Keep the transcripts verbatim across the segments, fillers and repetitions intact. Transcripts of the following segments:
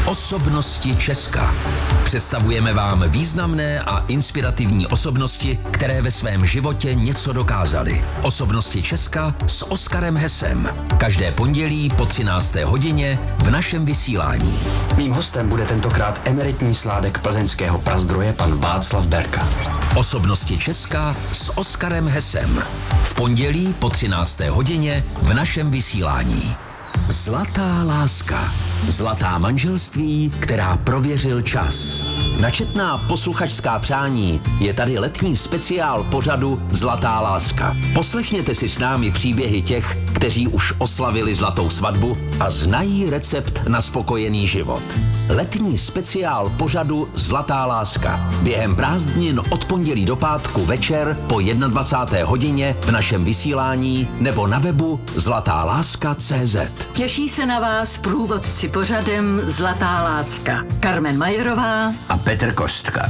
Osobnosti Česka. Představujeme vám významné a inspirativní osobnosti, které ve svém životě něco dokázaly. Osobnosti Česka s Oskarem Hesem. Každé pondělí po třinácté hodině v našem vysílání. Mým hostem bude tentokrát emeritní sládek plzeňského prazdroje pan Václav Berka. Osobnosti Česka s Oskarem Hesem. V pondělí po třinácté hodině v našem vysílání. Zlatá láska. Zlatá manželství, která prověřil čas. Na četná posluchačská přání je tady letní speciál pořadu Zlatá láska. Poslechněte si s námi příběhy těch, kteří už oslavili zlatou svatbu a znají recept na spokojený život. Letní speciál pořadu Zlatá láska. Během prázdnin od pondělí do pátku večer po dvacáté jedné hodině v našem vysílání nebo na webu zlatá láska tečka cé zet. Těší se na vás průvodci pořadem Zlatá láska. Carmen Majerová A Petr Kostka.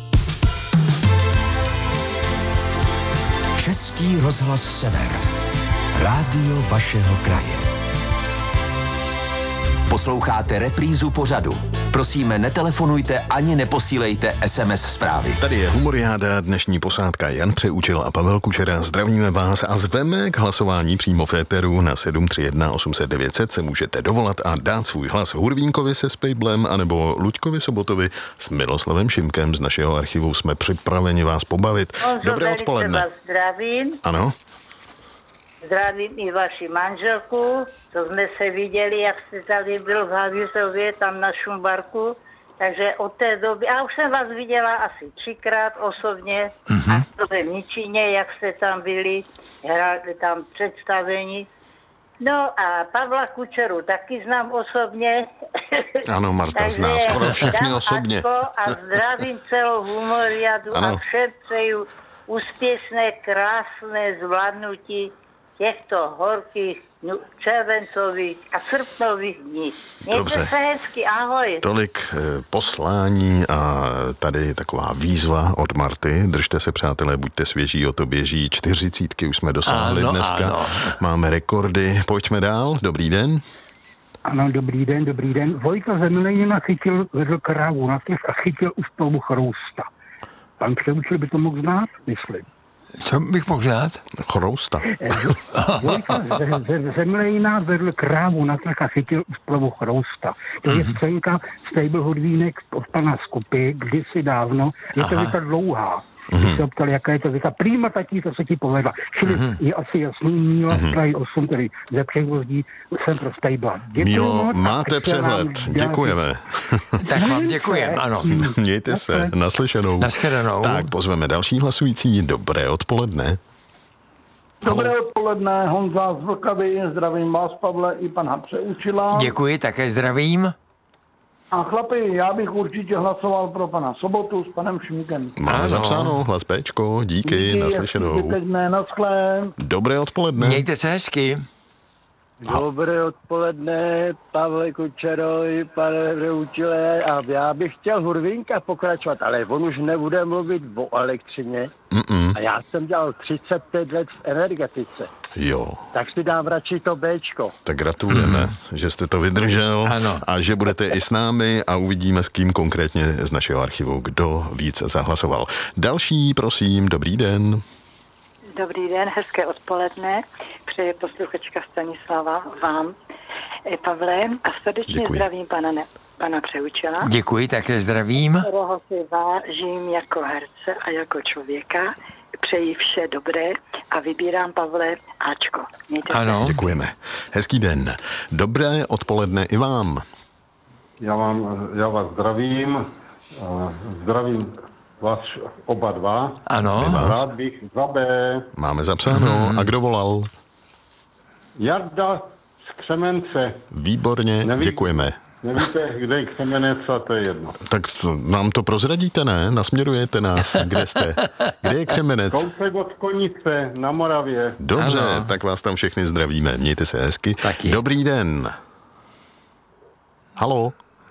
Český rozhlas Sever. Rádio vašeho kraje. Posloucháte reprízu pořadu. Prosíme, netelefonujte ani neposílejte es em es zprávy. Tady je Humoriáda, dnešní posádka Jan Přeučil a Pavel Kučera. Zdravíme vás a zveme k hlasování přímo v éteru na sedm tři jedna osm set devět set. Se můžete dovolat a dát svůj hlas Hurvínkovi se Spejblem anebo Luďkovi Sobotovi s Miloslavem Šimkem. Z našeho archivu jsme připraveni vás pobavit. Honzo, Dobré odpoledne. Vás zdravím. Ano. Zdravím i vaši manželku, to jsme se viděli, jak jste tady byl v Havizově, tam na Šumbarku, takže od té doby, a už jsem vás viděla asi třikrát osobně, mm-hmm. a to ve Mničině, jak jste tam byli, hráli tam představení. No a Pavla Kučeru taky znám osobně. Ano, Marta zná skoro všechny osobně. A zdravím celou Humoriadu a všem přeju úspěšné, krásné zvládnutí těchto horkých, červencových a srpnových dní. Mějte Dobře. se hezky, ahoj. Tolik e, poslání a tady taková výzva od Marty. Držte se, přátelé, buďte svěží, o to běží. Čtyřicítky už jsme dosáhli ano, dneska. Ano. Máme rekordy. Pojďme dál. Dobrý den. Ano, dobrý den, dobrý den. Vojta Zemlejnina chytil, vedl krávu na těch a chytil už tomu chrousta. Pan Přeučil by to mohl znát, myslím. Co bych mohl znát? Chrousta. Vojta Zemlejna vedl krávu na těch a chytil už plovu chrousta. To je scénka z Tejbl Hudvínek od pana Skupy, kdysi dávno. Je to věta dlouhá. Když se ptali, jaká je to věta. Prýma tatí, to se ti povedla. Čili mm-hmm. je asi jasný, Míla mm-hmm. Prahy osm, tedy ze Převozdí, jsem pro Stejbla. Mílo, máte přehled. Děkujeme. Tak vám děkujeme, ano. Mějte se. Naslyšenou. Naschledanou. Tak, pozveme další hlasující. Dobré odpoledne. Dobré odpoledne, Honza z Vlkavy, zdravím vás, Pavle, i pana Přeučila. Děkuji, také zdravím. A chlapi, já bych určitě hlasoval pro pana Sobotu s panem Šimkem. Má zapsáno, hlas Péčko, díky, díky naslyšenou. Dobré odpoledne. Mějte se hezky. Dobré odpoledne, Pavle Kučeroj, pane Přeučile, a já bych chtěl Hurvínka pokračovat, ale on už nebude mluvit o elektřině. Mm-mm. A já jsem dělal třicet pět let v energetice. Jo. Tak si dám radši to Béčko. Tak gratulujeme, mm. že jste to vydržel ano. A že budete i s námi a uvidíme, s kým konkrétně z našeho archivu, kdo víc zahlasoval. Další, prosím, dobrý den. Dobrý den, hezké odpoledne. Přeje posluchačka Stanislava vám, Pavle, a srdečně Děkuji. zdravím pana, ne, pana Přeučila. Děkuji, také zdravím. Kterého si vážím jako herce a jako člověka. Přeji vše dobré a vybírám, Pavle, Ačko. Mějte ano. se. Děkujeme. Hezký den. Dobré odpoledne i vám. Já, vám, já vás zdravím. Zdravím vás oba dva. Ano. Rád bych za B. Máme zapsáno. Hmm. A kdo volal? Jarda z Křemence. Výborně, Neví, děkujeme. Nevíte, kde je Křemenec, a to je jedno. Tak to, nám to prozradíte, ne? Nasměrujete nás. Kde jste? Kde je Křemenec? Kousek od Konice na Moravě. Dobře, ano. Tak vás tam všechny zdravíme. Mějte se hezky. Taky. Dobrý den. Haló?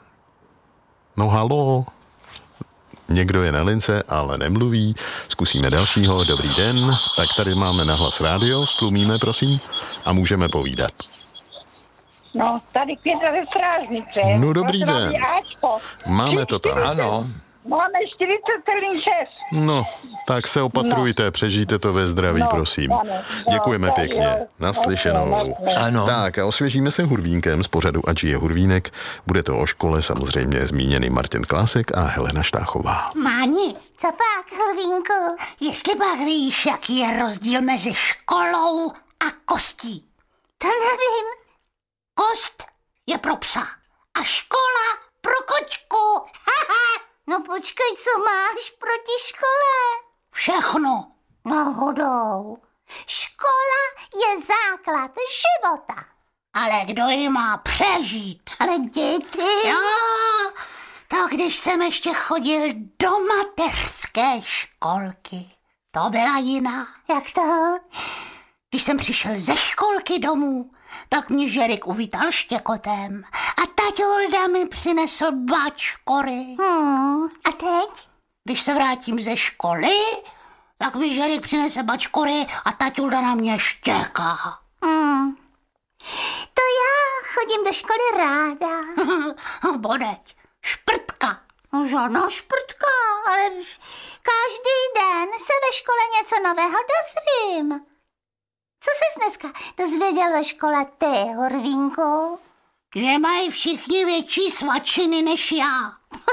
No haló? Někdo je na lince, ale nemluví. Zkusíme dalšího. Dobrý den. Tak tady máme nahlas rádio. Stlumíme, prosím. A můžeme povídat. No, tady Květa ze Strážnice. No, dobrý den. Ačko. Máme to tam. Ano. Máme čtyřicet šest. No, tak se opatrujte, přežijte to ve zdraví, No, prosím. ano, no, Děkujeme tak pěkně. jo. Naslyšenou. Ano. Tak a osvěžíme se Hurvínkem z pořadu Ať je Hurvínek. Bude to o škole samozřejmě zmíněný Martin Klásek a Helena Štáchová. Máni, co pak, Hurvínku? Jestli pak víš, jaký je rozdíl mezi školou a kostí. To nevím. Kost je pro psa a škola pro kočku. No počkej, co máš proti škole? Všechno. Náhodou. Škola je základ života. Ale kdo ji má přežít? Ale děti. Jo, to když jsem ještě chodil do mateřské školky. To byla jiná. Jak to? Když jsem přišel ze školky domů, tak mě Žerik uvítal štěkotem a taťulda mi přinesl bačkory. Hmm, a teď? Když se vrátím ze školy, tak mi Žerik přinese bačkory a taťulda na mě štěká. Hmm. To já chodím do školy ráda. Bodeď, šprtka. No, žádná šprtka, ale každý den se ve škole něco nového dozvím. Co ses dneska dozvěděl ve škole ty, Hurvínku? Že mají všichni větší svačiny než já.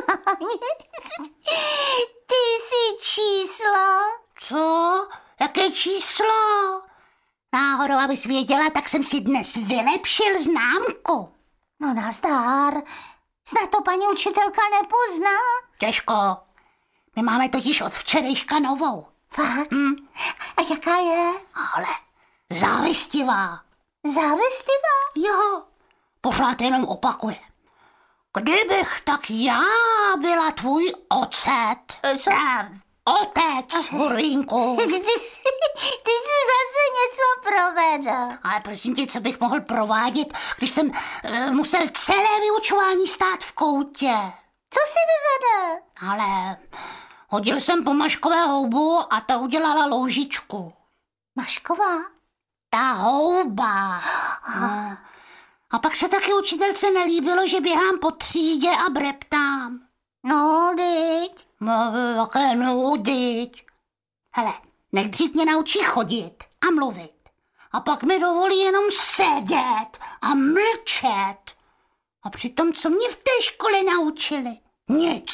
Ty jsi číslo. Co? Jaké číslo? Náhodou, abys věděla, tak jsem si dnes vylepšil známku. No nazdar. Snad to paní učitelka nepozná. Těžko. My máme totiž od včerejška novou. Fakt? Hm. A jaká je? Ale závistivá. Závistivá? Jo. Pořád jenom opakuje. Kdybych tak já byla tvůj ocet. Co? Ne, otec, Hurvínku. Ty, ty, ty jsi zase něco provedl. Ale prosím tě, co bych mohl provádět, když jsem uh, musel celé vyučování stát v koutě. Co jsi vyvedl? Ale hodil jsem po Maškové houbu a ta udělala loužičku. Mašková? Ta houba. No. A pak se taky učitelce nelíbilo, že běhám po třídě a breptám. No, dyť. No, jaké no, dyť. Hele, nejdřív mě naučí chodit a mluvit. A pak mi dovolí jenom sedět a mlčet. A přitom, co mě v té škole naučili? Nic.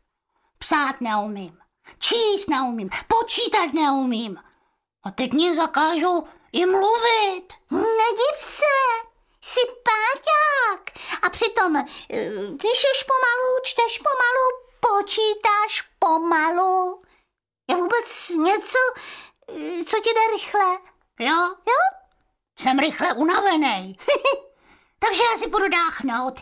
Psát neumím, číst neumím, počítat neumím. A teď mě zakážou i mluvit. Nediv se, jsi páťák. A přitom uh, píšeš pomalu, čteš pomalu, počítáš pomalu. Je vůbec něco, uh, co ti jde rychle? Jo? Jo? Jsem rychle unavenej. Takže já si budu dáchnout.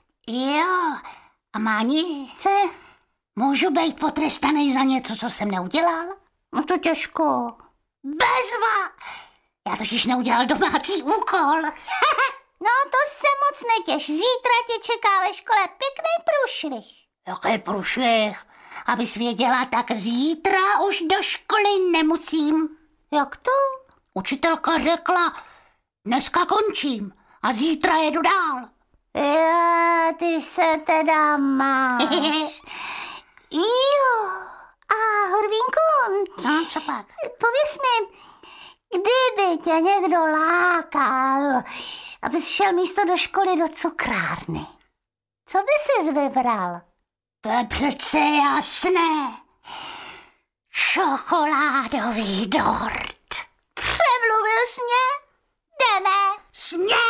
Jo. A Máni, co? Můžu být potrestaný za něco, co jsem neudělal? No to těžko. Bezva! Já totiž neudělal domácí úkol. No to se moc netěš. Zítra tě čeká ve škole pěkný průšvih. Jaký průšvih? Abys věděla, tak zítra už do školy nemusím. Jak to? Učitelka řekla, dneska končím a zítra jedu dál. Já, ty se teda máš. Jo. A Hurvínku, no, co pak? Pověz mi, kdyby tě někdo lákal, abys šel místo do školy do cukrárny, co by ses vybral? To je přece jasné. Čokoládový dort. Přemluvil jsi mě? Jdeme. Smět!